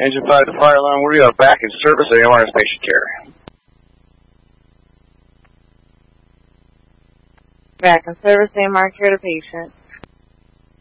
Engine 5 to fire alarm, we are back in service of AMRS patient care. Back in service, AMR care to patient.